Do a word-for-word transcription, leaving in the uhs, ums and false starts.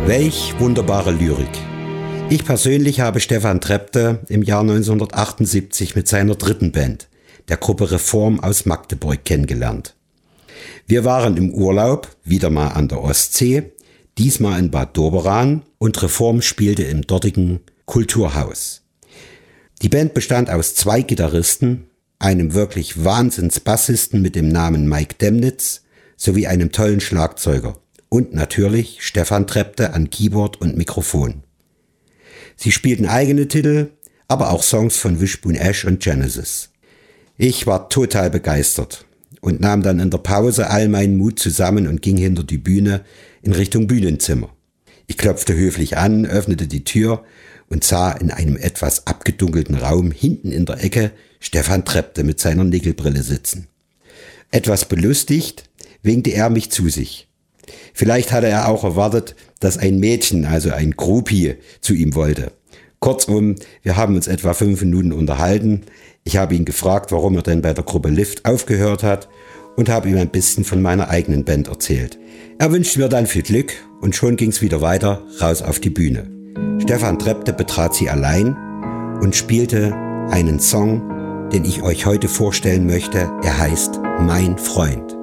Welch wunderbare Lyrik. Ich persönlich habe Stefan Trepte im Jahr neunzehnhundertachtundsiebzig mit seiner dritten Band, der Gruppe Reform aus Magdeburg, kennengelernt. Wir waren im Urlaub, wieder mal an der Ostsee, diesmal in Bad Doberan, und Reform spielte im dortigen Kulturhaus. Die Band bestand aus zwei Gitarristen, einem wirklich Wahnsinns-Bassisten mit dem Namen Mike Demnitz sowie einem tollen Schlagzeuger und natürlich Stefan Trepte an Keyboard und Mikrofon. Sie spielten eigene Titel, aber auch Songs von Wishbone Ash und Genesis. Ich war total begeistert und nahm dann in der Pause all meinen Mut zusammen und ging hinter die Bühne in Richtung Bühnenzimmer. Ich klopfte höflich an, öffnete die Tür und sah in einem etwas abgedunkelten Raum hinten in der Ecke Stefan Trepte mit seiner Nickelbrille sitzen. Etwas belustigt winkte er mich zu sich. Vielleicht hatte er auch erwartet, dass ein Mädchen, also ein Groupie, zu ihm wollte. Kurzum, wir haben uns etwa fünf Minuten unterhalten. Ich habe ihn gefragt, warum er denn bei der Gruppe Lift aufgehört hat und habe ihm ein bisschen von meiner eigenen Band erzählt. Er wünschte mir dann viel Glück und schon ging es wieder weiter, raus auf die Bühne. Stefan Trepte betrat sie allein und spielte einen Song, den ich euch heute vorstellen möchte. Er heißt Mein Freund.